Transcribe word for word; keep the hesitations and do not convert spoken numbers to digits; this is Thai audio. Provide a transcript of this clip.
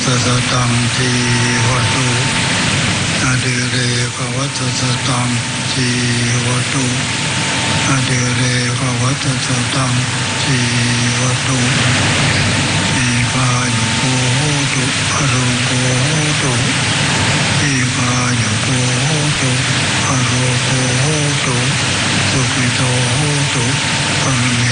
ตสตังจีวตุอดิเรกวัตสตังจีวตุอดิเรกวัตสตังจีวตุอีกายุโกโหตุอโรโกโหตุอีกายุโกโหตุอโรโกโหตุสุขิโตโหตุอนุโย